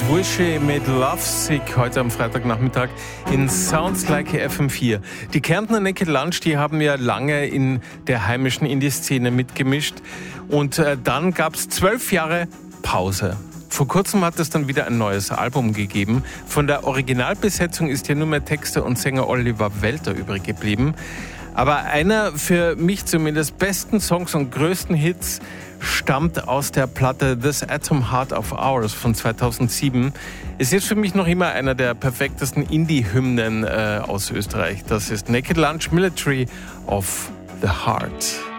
Wishy mit Lovesick heute am Freitagnachmittag in Sounds Like FM4. Die Kärntner Naked Lunch, die haben ja lange in der heimischen Indie-Szene mitgemischt und dann gab es 12 Jahre Pause. Vor kurzem hat es dann wieder ein neues Album gegeben. Von der Originalbesetzung ist ja nur mehr Texter und Sänger Oliver Welter übrig geblieben. Aber einer für mich zumindest besten Songs und größten Hits stammt aus der Platte This Atom Heart of Ours von 2007. Es ist für mich noch immer einer der perfektesten Indie-Hymnen aus Österreich. Das ist Naked Lunch Military of the Heart.